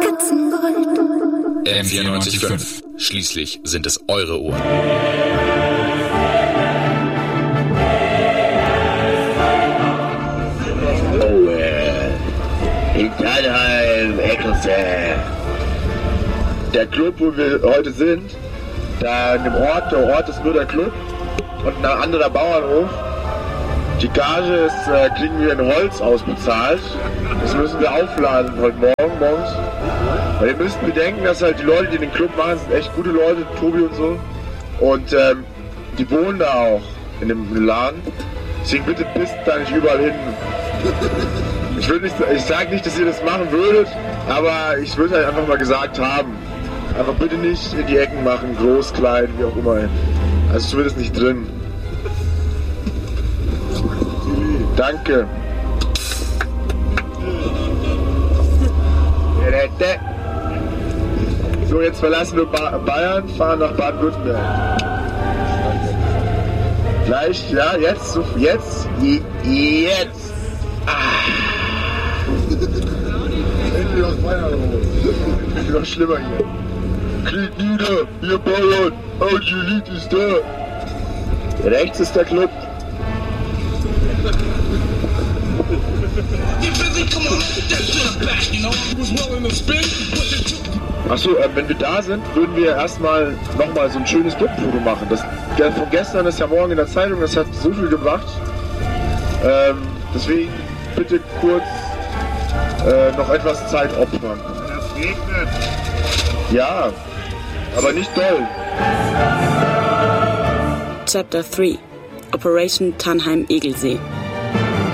M94.5. Schließlich sind es eure Ohren. In Tannheim, Eccleston. Der Club, wo wir heute sind, da in dem Ort, der Ort ist nur der Club und ein anderer Bauernhof. Die Gage ist, kriegen wir in Holz ausbezahlt. Das müssen wir aufladen heute morgens. Weil ihr müsst bedenken, dass halt die Leute, die den Club machen, sind echt gute Leute, Tobi und so. Und die wohnen da auch in dem Laden. Deswegen bitte pisst da nicht überall hin. Ich sage nicht, dass ihr das machen würdet, aber ich würde halt einfach mal gesagt haben. Einfach bitte nicht in die Ecken machen, groß, klein, wie auch immer. Also zumindest nicht drin. Danke. So, jetzt verlassen wir Bayern, fahren nach Baden-Württemberg. Gleich, ja, jetzt. Endlich aus Bayern raus. Ist noch schlimmer hier. Kniet nieder, ihr Bauern, Angelit ist da. Rechts ist der Club. Achso, wenn wir da sind, würden wir erstmal nochmal so ein schönes Clubfoto machen. Das von gestern ist ja morgen in der Zeitung, das hat so viel gebracht. Deswegen bitte kurz noch etwas Zeit opfern. Es regnet. Ja, aber nicht doll. Chapter 3 Operation Tannheim Egelsee.